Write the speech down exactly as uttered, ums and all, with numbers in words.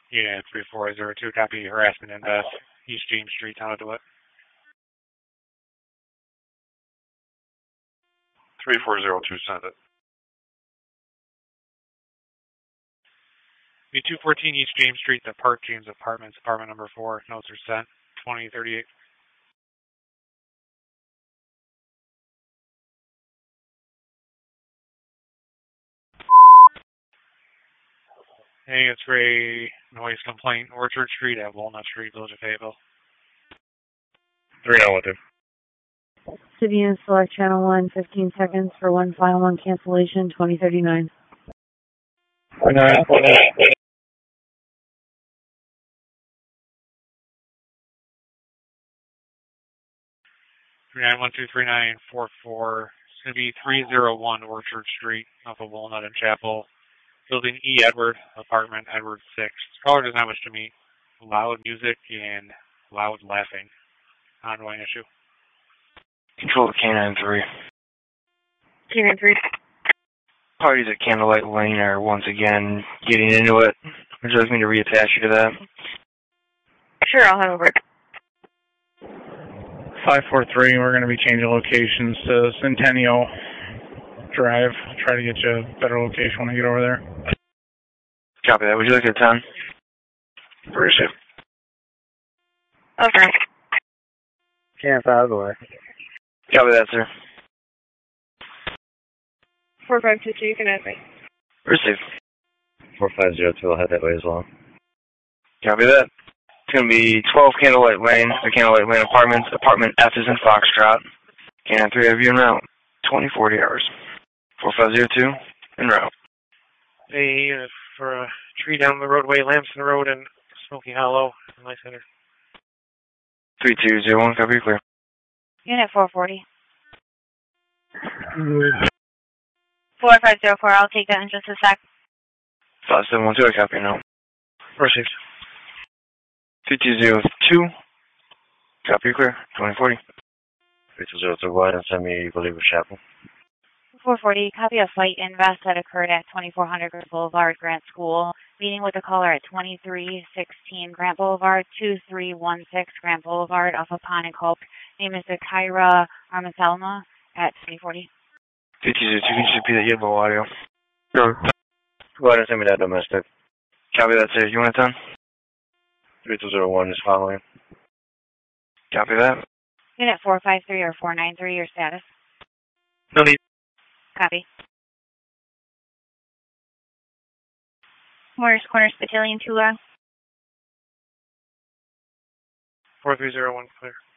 Yeah, three four zero two, copy harassment in Beth, East James Street, Town of DeWitt. three four zero two, send it. Be two fourteen East James Street, the Park James Apartments, apartment number four. Notes are sent. twenty thirty-eight. Hey, it's for a noise complaint. Orchard Street at Walnut Street, Village of Fayetteville. three oh one two. Sibian select channel one, fifteen seconds for one final one cancellation, twenty thirty-nine. nine three nine one two three nine four four. It's going to be three oh one Orchard Street, off of Walnut and Chapel. Building E. Edward, apartment Edward six. Caller does not wish to meet. Loud music and loud laughing. Ongoing issue. Control to K nine three. K nine three. Parties at Candlelight Lane are once again getting into it. Would you like me to reattach you to that? Sure, I'll head over it. five four three, we're going to be changing locations to Centennial Drive. Try to get you a better location when I get over there. Copy that. Would you like a ten? Appreciate it. Okay. Can't five away. Copy that, sir. four five two two, you can add me. Receive. four five zero two, I'll head that way as well. Copy that. It's going to be twelve Candlelight Lane, the Candlelight Lane Apartments. Apartment F is in Foxtrot. K nine three, have you en route. twenty forty hours. four five zero two, en route. Hey, uh, for a tree down the roadway, Lamson Road and Smoky Hollow, my center. three two zero one, copy, clear. Unit four forty. four five zero four, I'll take that in just a sec. five seven one two, I copy now. Received. three two zero two, copy, clear. twenty forty. three two zero two, go ahead and send me Believer Chapel. four forty, copy a flight invest that occurred at twenty-four hundred Grant Boulevard, Grant School. Meeting with the caller at twenty-three sixteen Grant Boulevard, two three one six Grant Boulevard, off of Pond and Culp. Name is Kyra Armaselma at twenty forty. three two zero two, can you just repeat that? You have low audio. Sure. Go ahead and send me that domestic. Copy that, sir. You want a ten? three two zero one is following. Copy that. Unit four five three or four nine three, your status? No need. Copy. Morris Corners Battalion, Tula. four three zero one, clear.